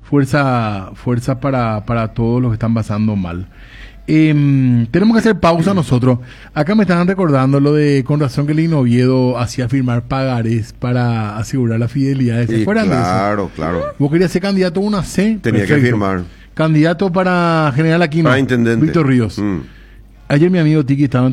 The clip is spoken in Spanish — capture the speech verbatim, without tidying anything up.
fuerza, fuerza para, para todos los que están pasando mal. Eh, tenemos que hacer pausa nosotros. Acá me estaban recordando lo de, con razón que Lino Oviedo hacía firmar pagarés para asegurar la fidelidad. ¿Se Sí, acuerdan claro, de eso? claro. Vos querías ser candidato a una C. Tenía Perfecto. que firmar. Candidato para general aquí, Para intendente. Víctor Ríos. Mm. Ayer mi amigo Tiki estaba